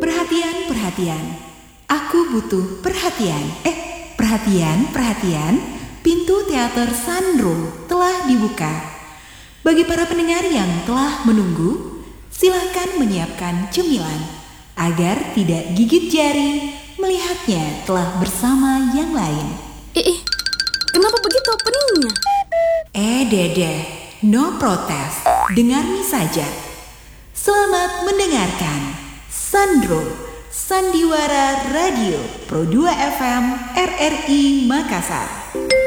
Perhatian, perhatian. Aku butuh perhatian. Perhatian, perhatian. Pintu teater Sandro telah dibuka. Bagi para pendengar yang telah menunggu, silakan menyiapkan cemilan agar tidak gigit jari melihatnya telah bersama yang lain. Kenapa begitu openingnya? Dede, no protes. Dengarni saja. Selamat mendengarkan. Sandro, Sandiwara Radio Pro 2 FM RRI Makassar.